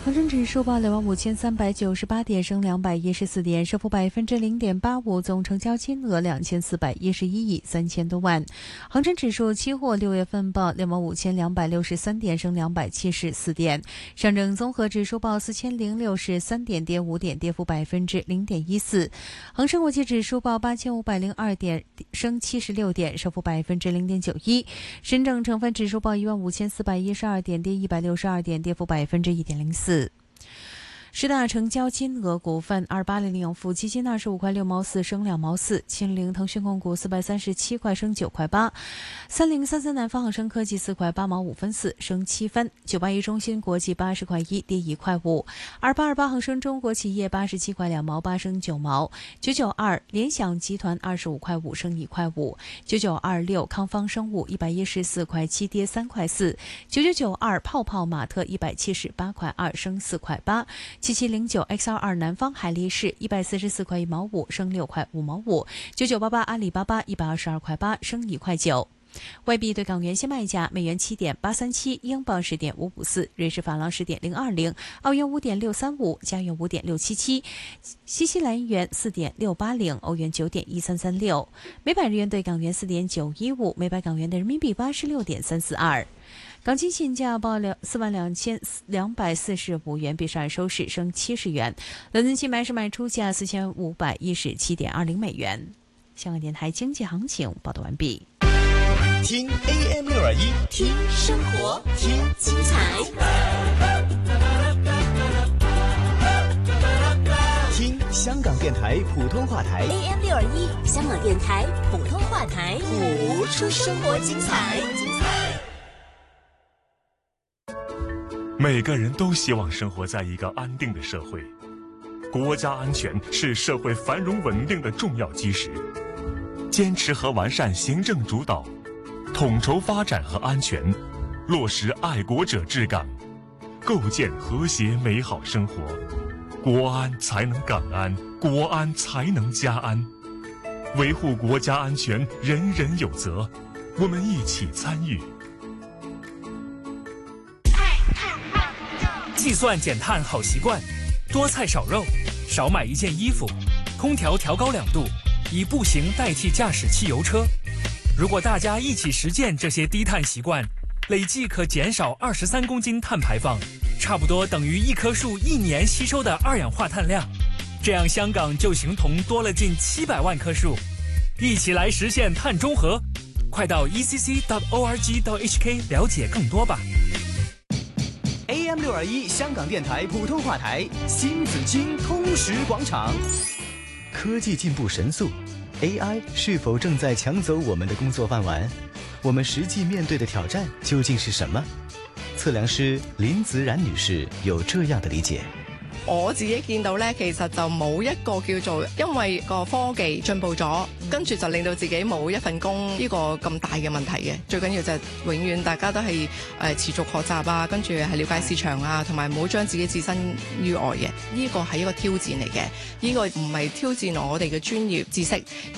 恒生指数报25398点，升214点，升幅0.85%，总成交金额2411亿3000多万。恒生指数期货6月份报25263点，升274点。上证综合指数报4063点，跌5点，跌幅0.14%。恒生国际指数报8502点，升76点，升幅0.91%。深证成分指数报15412点，跌162点，跌幅1.04%。十大成交金额股份：2800永富基金25块6毛4，升2毛4；秦岭腾讯控股437块，升9块8；3033南方恒生科技4块8毛5分4，升7分；981中芯国际80块1，跌1块5；2828恒生中国企业87块2毛8，升9毛；992联想集团25块5，升1块5；9926康方生物114块7，跌3块4；9992泡泡玛特178块2，升4块8；7709 XR2 南方海力士144块1毛5，升6块5毛5；9988阿里巴巴122块8，升1块9。外币对港元现卖价：美元7.837，英镑10.554，瑞士法郎10.020，澳元5.635，加元5.677，新西兰元4.680，欧元9.1336，每百日元对港元4.915，每百港元的人民币86.342。港金现价报42245元，比上海收市升70元。伦敦金买市卖出价4517.20美元。香港电台经济行情报道完毕。 听 AM621， 听生活，听精彩， 听香港电台普通话台 AM621，香港电台普通话台， 谱出生活精彩。 每个人都希望生活在一个安定的社会，国家安全是社会繁荣稳定的重要基石。坚持和完善行政主导，统筹发展和安全，落实爱国者治港，构建和谐美好生活，国安才能港安，国安才能家安。维护国家安全，人人有责，我们一起参与。 计算减碳好习惯：多菜少肉，少买一件衣服，空调调高2度，以步行代替驾驶汽油车。如果大家一起实践这些低碳习惯，累计可减少23公斤碳排放，差不多等于一棵树1年吸收的二氧化碳量。这样香港就形同多了近700万棵树。一起来实现碳中和，快到 ECC.org.hk 了解更多吧。 AM621 香港电台普通话台新紫荆通识广场。科技进步神速， AI 是否正在抢走我们的工作饭碗？我们实际面对的挑战究竟是什么？测量师林子冉女士有这样的理解。 我自己見到呢，其實就冇一個叫做因為個科技進步咗，跟住就令到自己冇一份工呢個咁大嘅問題嘅。最緊要就係永遠大家都係持續學習啊，跟住係了解市場啊，同埋唔好將自己置身於外嘅。呢個係一個挑戰嚟嘅，呢個唔係挑戰我哋嘅專業知識。